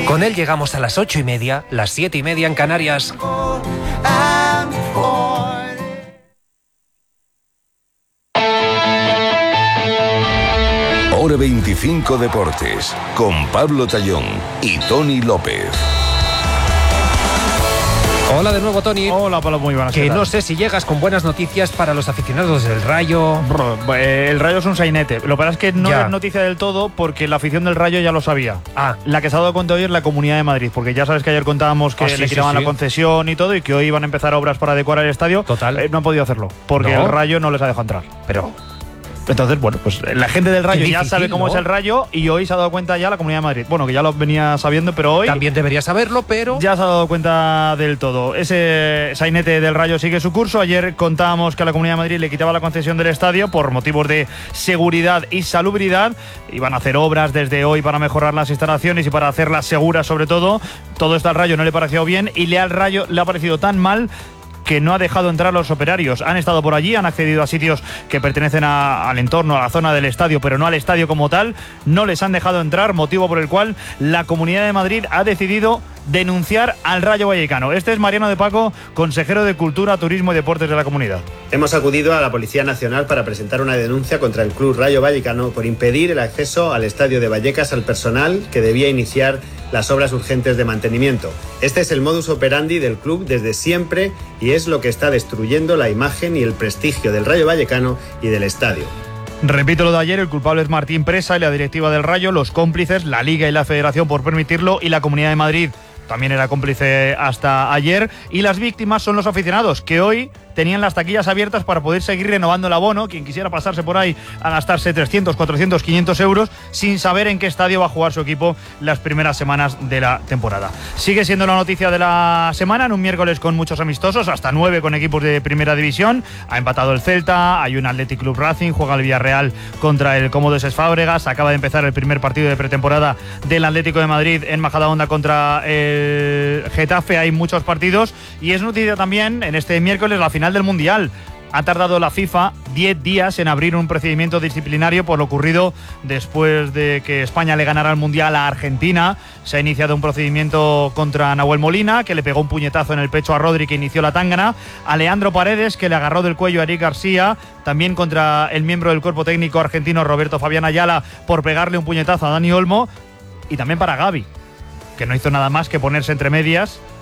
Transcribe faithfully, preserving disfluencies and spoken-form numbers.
Con él llegamos a las ocho y media, las siete y media en Canarias. Hora veinticinco Deportes, con Pablo Tallón y Tony López. Hola de nuevo, Tony. Hola, Pablo, muy buenas. Que no sé si llegas con buenas noticias para los aficionados del Rayo. Bro, el Rayo es un sainete. Lo que pasa es que no ya. es noticia del todo porque la afición del Rayo ya lo sabía. Ah. La que se ha dado cuenta hoy es la Comunidad de Madrid, porque ya sabes que ayer contábamos que ah, sí, le quitaban sí, sí. la concesión y todo y que hoy iban a empezar obras para decorar el estadio. Total. Eh, no han podido hacerlo porque ¿No? el Rayo no les ha dejado entrar. Pero... Entonces, bueno, pues la gente del Rayo difícil, ya sabe cómo ¿no? es el Rayo y hoy se ha dado cuenta ya la Comunidad de Madrid. Bueno, que ya lo venía sabiendo, pero hoy... También debería saberlo, pero... Ya se ha dado cuenta del todo. Ese sainete del Rayo sigue su curso. Ayer contábamos que a la Comunidad de Madrid le quitaba la concesión del estadio por motivos de seguridad y salubridad. Iban a hacer obras desde hoy para mejorar las instalaciones y para hacerlas seguras sobre todo. Todo esto al Rayo no le pareció bien y le al Rayo le ha parecido tan mal que no ha dejado entrar a los operarios. Han estado por allí, han accedido a sitios que pertenecen a, al entorno, a la zona del estadio, pero no al estadio como tal. No les han dejado entrar, motivo por el cual la Comunidad de Madrid ha decidido denunciar al Rayo Vallecano. Este es Mariano de Paco, consejero de Cultura, Turismo y Deportes de la comunidad. Hemos acudido a la Policía Nacional para presentar una denuncia contra el Club Rayo Vallecano por impedir el acceso al estadio de Vallecas al personal que debía iniciar las obras urgentes de mantenimiento. Este es el modus operandi del club desde siempre y es lo que está destruyendo la imagen y el prestigio del Rayo Vallecano y del estadio. Repito lo de ayer, el culpable es Martín Presa y la directiva del Rayo, los cómplices, la Liga y la Federación por permitirlo y la Comunidad de Madrid también era cómplice hasta ayer, y las víctimas son los aficionados, que hoy tenían las taquillas abiertas para poder seguir renovando el abono. Quien quisiera pasarse por ahí a gastarse trescientos, cuatrocientos, quinientos euros sin saber en qué estadio va a jugar su equipo las primeras semanas de la temporada. Sigue siendo la noticia de la semana, en un miércoles con muchos amistosos, hasta nueve con equipos de primera división. Ha empatado el Celta, hay un Athletic Club Racing, juega el Villarreal contra el Cómodos Es Fábregas, acaba de empezar el primer partido de pretemporada del Atlético de Madrid en Majadahonda contra el Getafe. Hay muchos partidos y es noticia también en este miércoles la final del Mundial. Ha tardado la FIFA diez días en abrir un procedimiento disciplinario por lo ocurrido después de que España le ganara el Mundial a Argentina. Se ha iniciado un procedimiento contra Nahuel Molina, que le pegó un puñetazo en el pecho a Rodri, que inició la tangana, a Leandro Paredes, que le agarró del cuello a Eric García, también contra el miembro del cuerpo técnico argentino Roberto Fabián Ayala por pegarle un puñetazo a Dani Olmo, y también para Gavi, que no hizo nada más que ponerse entre medias